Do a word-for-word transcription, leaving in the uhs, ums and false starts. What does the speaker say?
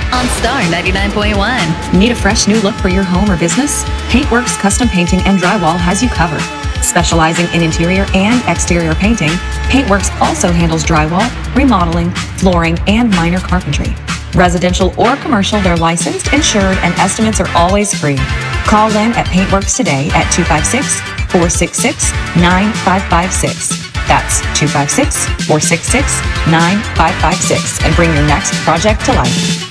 on Star ninety-nine point one. Need a fresh new look for your home or business? Paintworks Custom Painting and Drywall has you covered. Specializing in interior and exterior painting, Paintworks also handles drywall, remodeling, flooring, and minor carpentry. Residential or commercial, they're licensed, insured, and estimates are always free. Call Lynn at Paintworks today at two five six, four six six, nine five five six. That's two five six, four six six, nine five five six, and bring your next project to life.